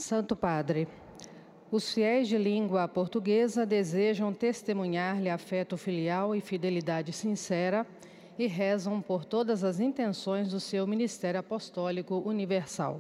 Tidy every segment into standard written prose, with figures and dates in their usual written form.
Santo Padre, os fiéis de língua portuguesa desejam testemunhar-lhe afeto filial e fidelidade sincera e rezam por todas as intenções do seu ministério apostólico universal.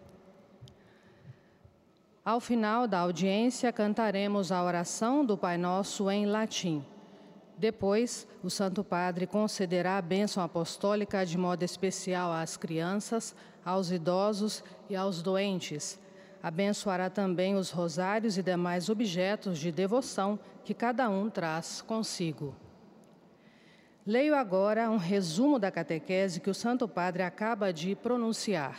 Ao final da audiência, cantaremos a oração do Pai Nosso em latim. Depois, o Santo Padre concederá a bênção apostólica de modo especial às crianças, aos idosos e aos doentes. Abençoará também os rosários e demais objetos de devoção que cada um traz consigo. Leio agora um resumo da catequese que o Santo Padre acaba de pronunciar.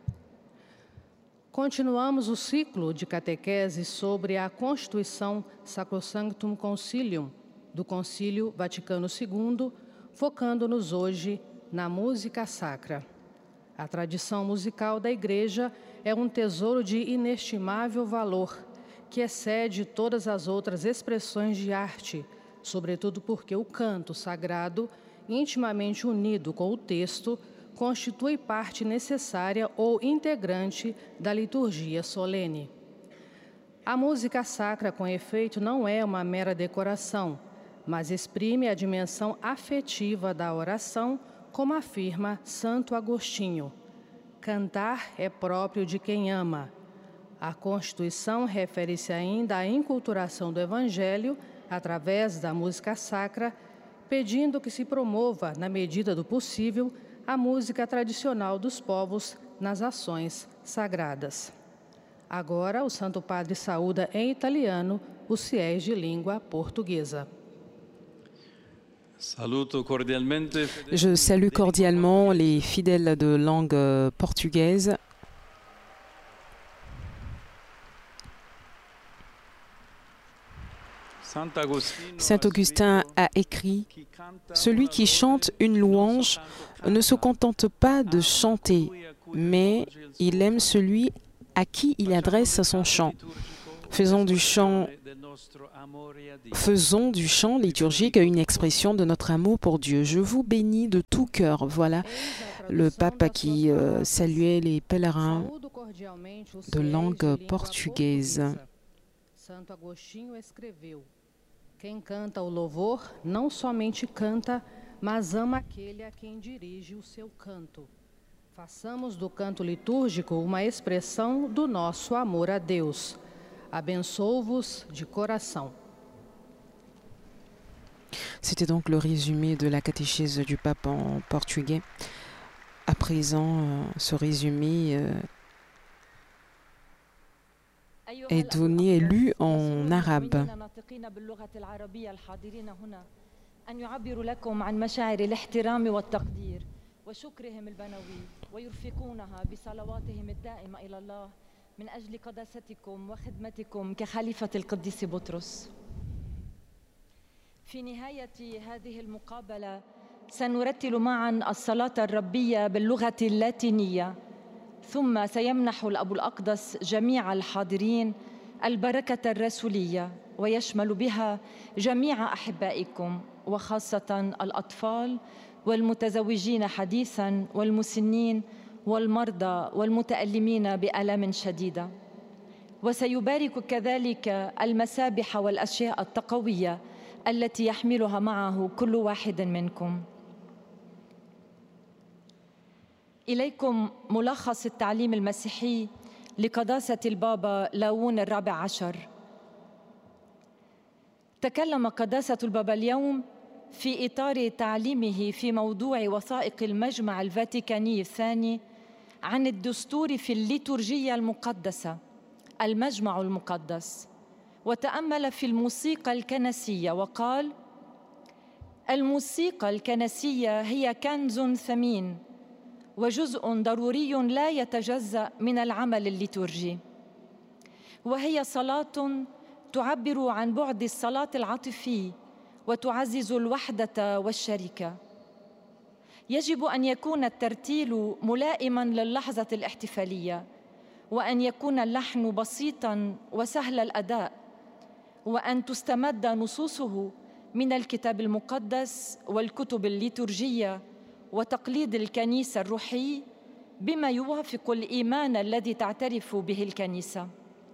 Continuamos o ciclo de catequese sobre a Constituição Sacrosanctum Concilium, do Concílio Vaticano II, focando-nos hoje na música sacra. A tradição musical da Igreja é um tesouro de inestimável valor, que excede todas as outras expressões de arte, sobretudo porque o canto sagrado, intimamente unido com o texto, constitui parte necessária ou integrante da liturgia solene. A música sacra, com efeito, não é uma mera decoração, mas exprime a dimensão afetiva da oração, como afirma Santo Agostinho. Cantar é próprio de quem ama. A Constituição refere-se ainda à inculturação do Evangelho, através da música sacra, pedindo que se promova, na medida do possível, a música tradicional dos povos nas ações sagradas. Agora, o Santo Padre saúda em italiano os fiéis de língua portuguesa. Je salue cordialement les fidèles de langue portugaise. Saint Augustin a écrit « Celui qui chante une louange ne se contente pas de chanter, mais il aime celui à qui il adresse son chant. Faisons du chant liturgique une expression de notre amour pour Dieu. Je vous bénis de tout cœur. » Voilà le pape qui saluait les pèlerins de langue portugaise. Santo Agostinho escreveu: quem canta o louvor não somente canta, mas ama aquele a quem dirige o seu canto. Façamos do canto litúrgico uma expressão do nosso amor a Deus. Abençoo-vos de coração. C'était donc le résumé de la catéchèse du pape en portugais. À présent, ce résumé est donné et lu en arabe. من أجل قداستكم وخدمتكم كخليفة القديس بطرس. في نهاية هذه المقابلة سنرتل معاً الصلاة الربية باللغة اللاتينية، ثم سيمنح الأب الأقدس جميع الحاضرين البركة الرسولية، ويشمل بها جميع أحبائكم وخاصة الأطفال والمتزوجين حديثاً والمسنين والمرضى والمتألمين بآلام شديدة. وسيبارك كذلك المسابح والأشياء التقوية التي يحملها معه كل واحد منكم. إليكم ملخص التعليم المسيحي لقداسة البابا لاون الرابع عشر. تكلم قداسة البابا اليوم في إطار تعليمه في موضوع وثائق المجمع الفاتيكاني الثاني عن الدستور في الليتورجية المقدسة، المجمع المقدس، وتأمل في الموسيقى الكنسية وقال: الموسيقى الكنسية هي كنز ثمين وجزء ضروري لا يتجزأ من العمل الليتورجي، وهي صلاة تعبر عن بعد الصلاة العاطفي وتعزز الوحدة والشركة. يجب أن يكون الترتيل ملائماً للحظة الاحتفالية، وأن يكون اللحن بسيطاً وسهل الأداء، وأن تستمد نصوصه من الكتاب المقدس والكتب الليتورجية وتقليد الكنيسة الروحي بما يوافق الإيمان الذي تعترف به الكنيسة.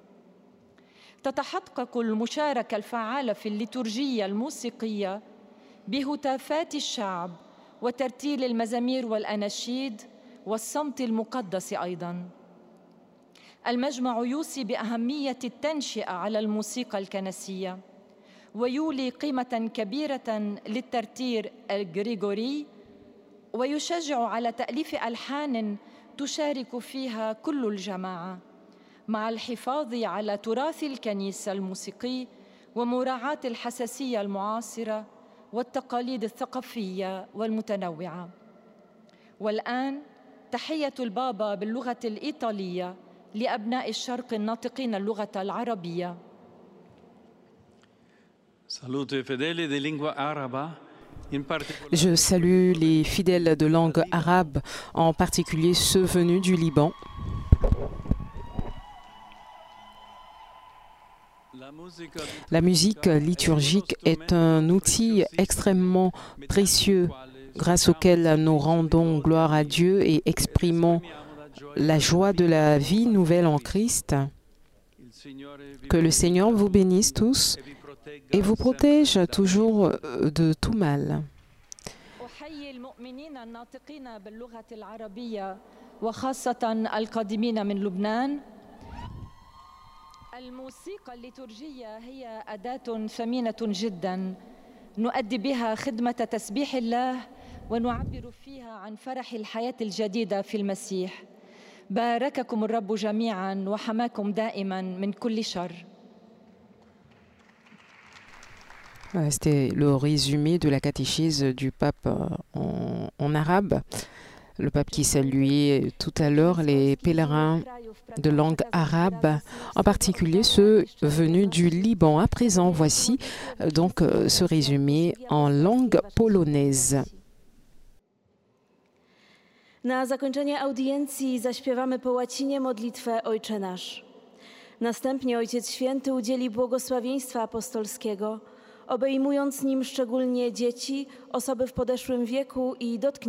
تتحقق المشاركة الفعالة في الليتورجية الموسيقية بهتافات الشعب وترتيل المزامير والأناشيد والصمت المقدس أيضاً. المجمع يوصي بأهمية التنشئة على الموسيقى الكنسية ويولي قيمة كبيرة للترتير الغريغوري ويشجع على تأليف ألحان تشارك فيها كل الجماعة مع الحفاظ على تراث الكنيسة الموسيقي ومراعاة الحساسية المعاصرة والتقاليد الثقافية والمتنوعة. والآن تحية البابا باللغة الإيطالية لأبناء الشرق الناطقين اللغة العربية. Je salue les fidèles de langue arabe, en particulier ceux venus du Liban. La musique liturgique est un outil extrêmement précieux grâce auquel nous rendons gloire à Dieu et exprimons la joie de la vie nouvelle en Christ. Que le Seigneur vous bénisse tous et vous protège toujours de tout mal. الموسيقى الليتورجية هي أداة ثمينة جداً نؤدي بها خدمة تسبيح الله ونعبر فيها عن فرح الحياة الجديدة في المسيح. بارككم الرب جميعاً وحماكم دائماً من كل شر. C'était le résumé de la catéchèse du pape en arabe. Le pape qui saluait tout à l'heure les pèlerins de langue arabe, en particulier ceux venus du Liban. À présent, voici donc ce résumé en langue polonaise. Na zakończenie audiencji zaśpiewamy po łacinie modlitwę Ojcze Nasz. Następnie Ojciec Święty udzieli błogosławieństwa apostolskiego, obejmując nim szczególnie dzieci, osoby w podeszłym wieku i dotknięte